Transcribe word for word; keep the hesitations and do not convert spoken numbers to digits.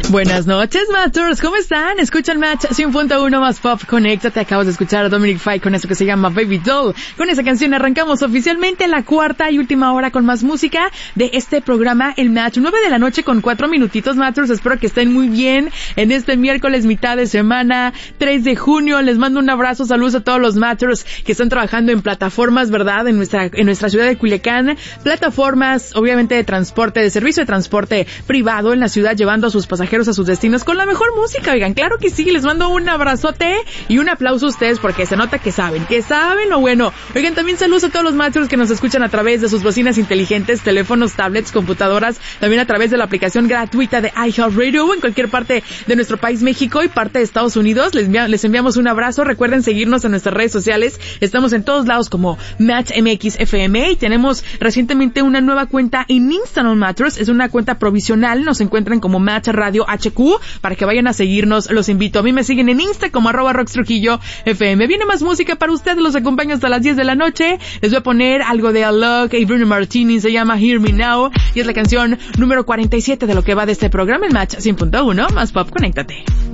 Buenas noches, Matchers, ¿cómo están? Escuchan Match cien punto uno más Pop. Conéctate, acabas de escuchar a Dominic Fike con eso que se llama Baby Doll. Con esa canción arrancamos oficialmente la cuarta y última hora con más música de este programa, el Match. nueve de la noche con cuatro minutitos, Matchers. Espero que estén muy bien en este miércoles, mitad de semana, tres de junio. Les mando un abrazo, saludos a todos los Matchers que están trabajando en plataformas, ¿verdad? En nuestra, en nuestra ciudad de Culiacán. Plataformas, obviamente, de transporte, de servicio de transporte privado en la ciudad, llevando a sus pasajeros a sus destinos con la mejor música. Oigan, claro que sí, les mando un abrazote y un aplauso a ustedes porque se nota que saben, que saben lo bueno. Oigan, también saludos a todos los Matchers que nos escuchan a través de sus bocinas inteligentes, teléfonos, tablets, computadoras, también a través de la aplicación gratuita de iHeartRadio en cualquier parte de nuestro país, México y parte de Estados Unidos. Les, envia- les enviamos un abrazo. Recuerden seguirnos en nuestras redes sociales. Estamos en todos lados como Match M X F M y tenemos recientemente una nueva cuenta en Instagram, Matchers. Es una cuenta provisional. Nos encuentran como Match Radio H Q para que vayan a seguirnos. Los invito. A mí me siguen en Insta como arroba Rox Trujillo F M. Viene más música para ustedes. Los acompaño hasta las diez de la noche. Les voy a poner algo de Alok y Bruno Martini. Se llama Hear Me Now y es la canción número cuarenta y siete de lo que va de este programa, el Match cien punto uno más Pop. Conéctate.